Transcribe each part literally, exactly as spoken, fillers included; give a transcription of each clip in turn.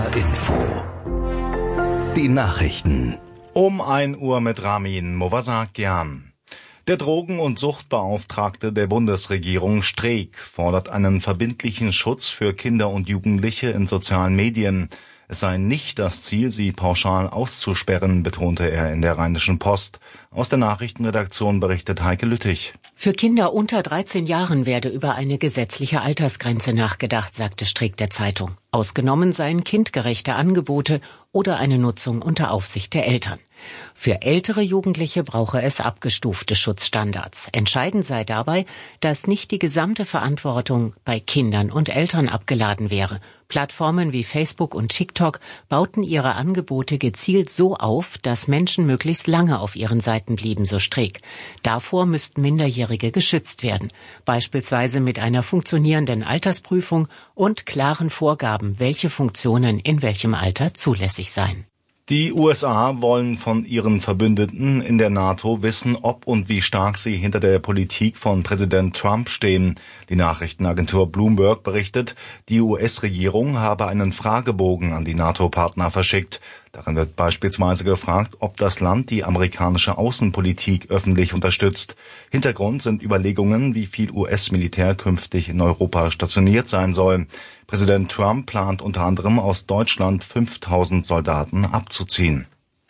Info. Die Nachrichten. Um ein Uhr mit Ramin Movasakian. Der Drogen- und Suchtbeauftragte der Bundesregierung Streeck fordert einen verbindlichen Schutz für Kinder und Jugendliche in sozialen Medien. Es sei nicht das Ziel, sie pauschal auszusperren, betonte er in der Rheinischen Post. Aus der Nachrichtenredaktion berichtet Heike Lüttich. Für Kinder unter dreizehn Jahren werde über eine gesetzliche Altersgrenze nachgedacht, sagte Streeck der Zeitung. Ausgenommen seien kindgerechte Angebote oder eine Nutzung unter Aufsicht der Eltern. Für ältere Jugendliche brauche es abgestufte Schutzstandards. Entscheidend sei dabei, dass nicht die gesamte Verantwortung bei Kindern und Eltern abgeladen wäre. Plattformen wie Facebook und TikTok bauten ihre Angebote gezielt so auf, dass Menschen möglichst lange auf ihren Seiten blieben, so Streeck. Davor müssten Minderjährige geschützt werden, beispielsweise mit einer funktionierenden Altersprüfung und klaren Vorgaben, welche Funktionen in welchem Alter zulässig seien. Die U S A wollen von ihren Verbündeten in der NATO wissen, ob und wie stark sie hinter der Politik von Präsident Trump stehen. Die Nachrichtenagentur Bloomberg berichtet, die U S-Regierung habe einen Fragebogen an die NATO-Partner verschickt. Darin wird beispielsweise gefragt, ob das Land die amerikanische Außenpolitik öffentlich unterstützt. Hintergrund sind Überlegungen, wie viel U S-Militär künftig in Europa stationiert sein soll. Präsident Trump plant unter anderem aus Deutschland fünftausend Soldaten abzuziehen.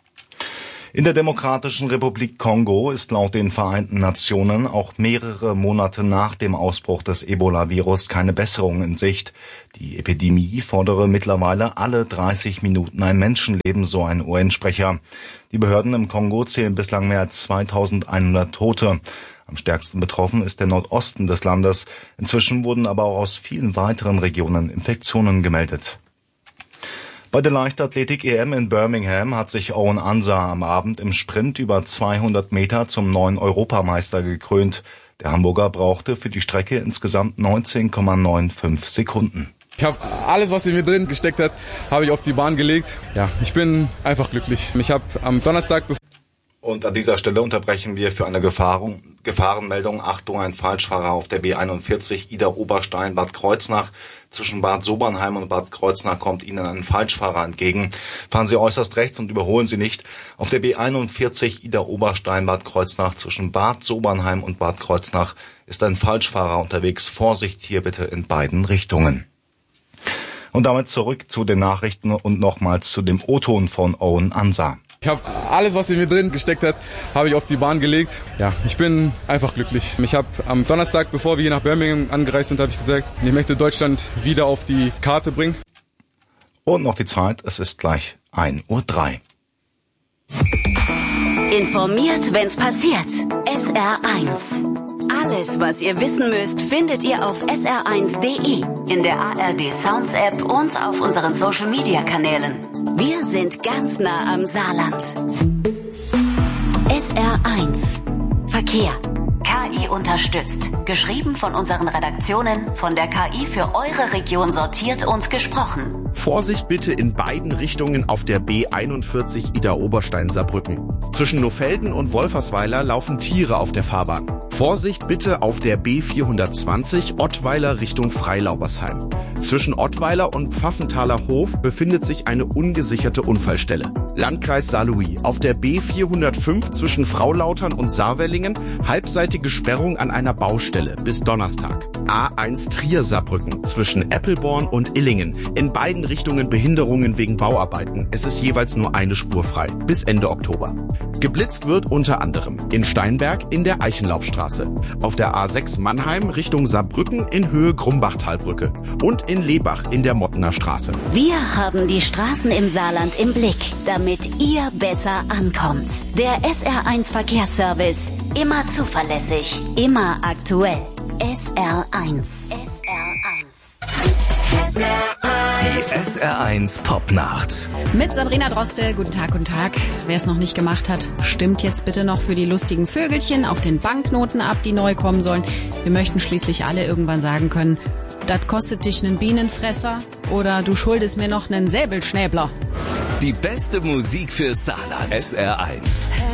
In der Demokratischen Republik Kongo ist laut den Vereinten Nationen auch mehrere Monate nach dem Ausbruch des Ebola-Virus keine Besserung in Sicht. Die Epidemie fordere mittlerweile alle dreißig Minuten ein Menschenleben, so ein U N-Sprecher. Die Behörden im Kongo zählen bislang mehr als zweitausendeinhundert Tote. Am stärksten betroffen ist der Nordosten des Landes. Inzwischen wurden aber auch aus vielen weiteren Regionen Infektionen gemeldet. Bei der Leichtathletik-E M in Birmingham hat sich Owen Ansah am Abend im Sprint über zweihundert Meter zum neuen Europameister gekrönt. Der Hamburger brauchte für die Strecke insgesamt neunzehn Komma fünfundneunzig Sekunden. Ich habe alles, was in mir drin gesteckt hat, habe ich auf die Bahn gelegt. Ja, ich bin einfach glücklich. Ich habe am Donnerstag... Und an dieser Stelle unterbrechen wir für eine Gefahren, Gefahrenmeldung. Achtung, ein Falschfahrer auf der B einundvierzig Idar-Oberstein-Bad Kreuznach. Zwischen Bad Sobernheim und Bad Kreuznach kommt Ihnen ein Falschfahrer entgegen. Fahren Sie äußerst rechts und überholen Sie nicht. Auf der B einundvierzig Idar-Oberstein-Bad Kreuznach zwischen Bad Sobernheim und Bad Kreuznach ist ein Falschfahrer unterwegs. Vorsicht hier bitte in beiden Richtungen. Und damit zurück zu den Nachrichten und nochmals zu dem O-Ton von Owen Ansah. Ich habe alles, was in mir drin gesteckt hat, habe ich auf die Bahn gelegt. Ja, ich bin einfach glücklich. Ich habe am Donnerstag, bevor wir hier nach Birmingham angereist sind, habe ich gesagt, ich möchte Deutschland wieder auf die Karte bringen. Und noch die Zeit, es ist gleich ein Uhr drei. Informiert, wenn's passiert. S R eins. Alles, was ihr wissen müsst, findet ihr auf S R eins Punkt D E, in der A R D Sounds App und auf unseren Social Media Kanälen. Wir sind ganz nah am Saarland. S R eins. Verkehr. K I unterstützt. Geschrieben von unseren Redaktionen, von der K I für eure Region sortiert und gesprochen. Vorsicht bitte in beiden Richtungen auf der B einundvierzig Idar-Oberstein-Saarbrücken. Zwischen Nofelden und Wolfersweiler laufen Tiere auf der Fahrbahn. Vorsicht bitte auf der B vierhundertzwanzig Ottweiler Richtung Freilaubersheim. Zwischen Ottweiler und Pfaffenthaler Hof befindet sich eine ungesicherte Unfallstelle. Landkreis Saarlouis. Auf der B vierhundertfünf zwischen Fraulautern und Saarwellingen halbseitige Sperrung an einer Baustelle bis Donnerstag. A eins Trier-Saarbrücken zwischen Eppelborn und Illingen. In beiden Richtungen Behinderungen wegen Bauarbeiten. Es ist jeweils nur eine Spur frei. Bis Ende Oktober. Geblitzt wird unter anderem in Steinberg in der Eichenlaubstraße, auf der A sechs Mannheim Richtung Saarbrücken in Höhe Grumbachtalbrücke und in Lebach in der Mottener Straße. Wir haben die Straßen im Saarland im Blick, damit ihr besser ankommt. Der S R eins Verkehrsservice. Immer zuverlässig, immer aktuell. S R eins. S R eins. S R eins. Die S R eins Popnacht. Mit Sabrina Droste. Guten Tag, guten Tag. Wer es noch nicht gemacht hat, stimmt jetzt bitte noch für die lustigen Vögelchen auf den Banknoten ab, die neu kommen sollen. Wir möchten schließlich alle irgendwann sagen können, das kostet dich nen Bienenfresser oder du schuldest mir noch nen Säbelschnäbler. Die beste Musik für Saarland. S R eins.